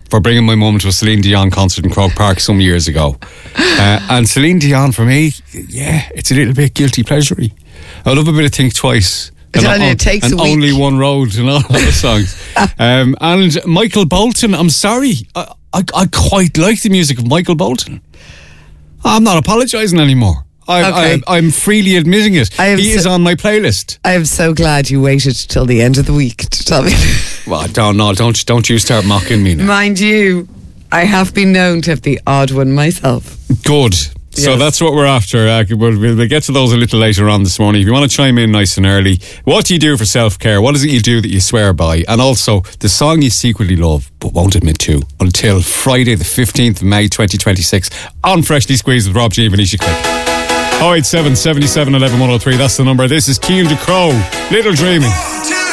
for bringing my mum to a Celine Dion concert in Croke Park some years ago. And Celine Dion, for me, it's a little bit guilty pleasure-y. I love a bit of Think Twice. It takes a week. Only One Road and all the songs. And Michael Bolton, I'm sorry. I quite like the music of Michael Bolton. I'm not apologising anymore. I'm freely admitting it. He is on my playlist. I am so glad you waited till the end of the week to tell me. Well, don't you start mocking me now. Mind you, I have been known to have the odd one myself. Good. So that's what we're after. We'll get to those a little later on this morning. If you want to chime in nice and early, what do you do for self-care? What is it you do that you swear by? And also, the song you secretly love but won't admit to until Friday the 15th of May 2026 on Freshly Squeezed with Rob G and Anisha Click. 087 77 11 103, that's the number. This is Keel de Crow, Little Dreaming.